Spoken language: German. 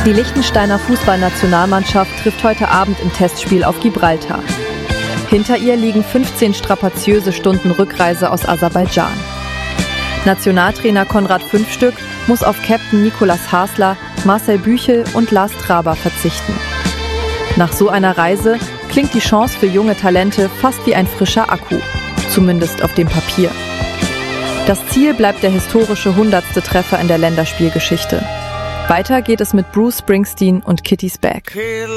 Die Liechtensteiner Fußballnationalmannschaft trifft heute Abend im Testspiel auf Gibraltar. Hinter ihr liegen 15 strapaziöse Stunden Rückreise aus Aserbaidschan. Nationaltrainer Konrad Fünfstück muss auf Captain Nicolas Hasler, Marcel Büchel und Lars Traber verzichten. Nach so einer Reise klingt die Chance für junge Talente fast wie ein frischer Akku, zumindest auf dem Papier. Das Ziel bleibt der historische 100. Treffer in der Länderspielgeschichte. Weiter geht es mit Bruce Springsteen und Kitty's Back.